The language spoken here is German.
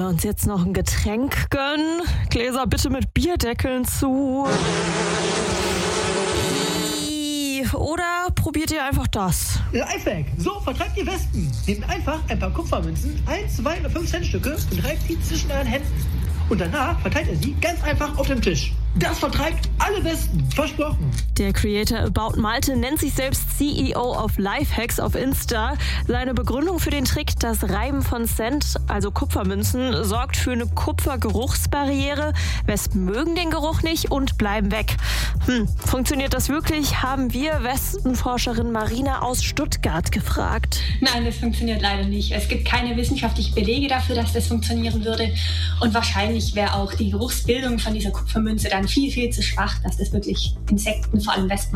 uns jetzt noch ein Getränk gönnen? Gläser bitte mit Bierdeckeln zu. Oder probiert ihr einfach das? Lifehack, so vertreibt ihr Wespen. Nehmt einfach ein paar Kupfermünzen, 1, 2 oder 5 Centstücke und reibt die zwischen euren Händen. Und danach verteilt ihr sie ganz einfach auf dem Tisch. Das vertreibt alle Wespen, versprochen. Der Creator About Malte nennt sich selbst CEO of Lifehacks auf Insta. Seine Begründung für den Trick, das Reiben von Cent, also Kupfermünzen, sorgt für eine Kupfergeruchsbarriere. Wespen mögen den Geruch nicht und bleiben weg. Funktioniert das wirklich? Haben wir Wespenforscherin Marina aus Stuttgart gefragt. Nein, das funktioniert leider nicht. Es gibt keine wissenschaftlichen Belege dafür, dass das funktionieren würde. Und wahrscheinlich wäre auch die Geruchsbildung von dieser Kupfermünze dann viel, viel zu schwach, dass das wirklich Insekten, vor allem Wespen,